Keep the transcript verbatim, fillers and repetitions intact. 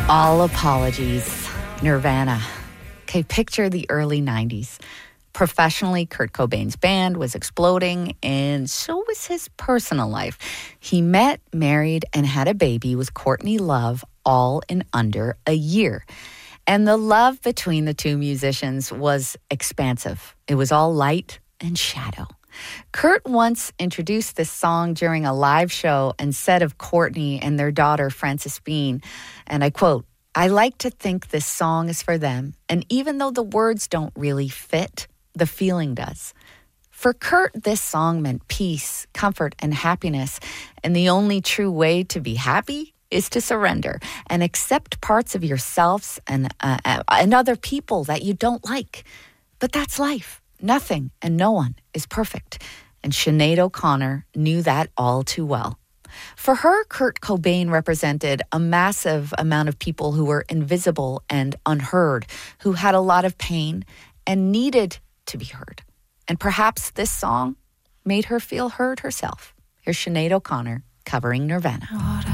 All apologies. Nirvana. Okay, picture the early nineties. Professionally, Kurt Cobain's band was exploding, and so was his personal life. He met, married, and had a baby with Courtney Love all in under a year. And the love between the two musicians was expansive. It was all light and shadow. Kurt once introduced this song during a live show and said of Courtney and their daughter, Frances Bean, and I quote, "I like to think this song is for them, and even though the words don't really fit, the feeling does." For Kurt, this song meant peace, comfort, and happiness, and the only true way to be happy is to surrender and accept parts of yourselves and, uh, and other people that you don't like. But that's life. Nothing and no one is perfect, and Sinead O'Connor knew that all too well. For her, Kurt Cobain represented a massive amount of people who were invisible and unheard, who had a lot of pain and needed to be heard. And perhaps this song made her feel heard herself. Here's Sinead O'Connor covering Nirvana.